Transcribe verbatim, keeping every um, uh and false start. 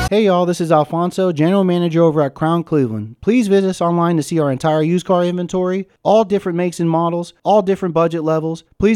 Hey y'all, this is Alfonso, General Manager over at Crown Cleveland. Please visit us online to see our entire used car inventory, all different makes and models, all different budget levels. Please